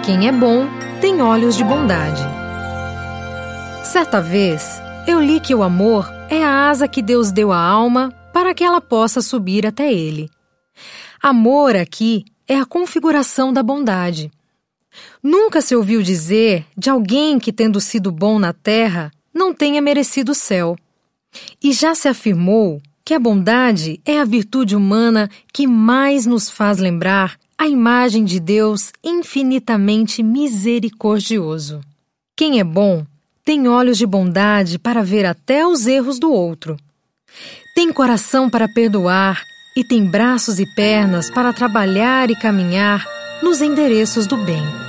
Quem é bom tem olhos de bondade. Certa vez, eu li que o amor é a asa que Deus deu à alma para que ela possa subir até Ele. Amor aqui é a configuração da bondade. Nunca se ouviu dizer de alguém que, tendo sido bom na terra, não tenha merecido o céu. E já se afirmou que a bondade é a virtude humana que mais nos faz lembrar a imagem de Deus infinitamente misericordioso. Quem é bom tem olhos de bondade para ver até os erros do outro. Tem coração para perdoar e tem braços e pernas para trabalhar e caminhar nos endereços do bem.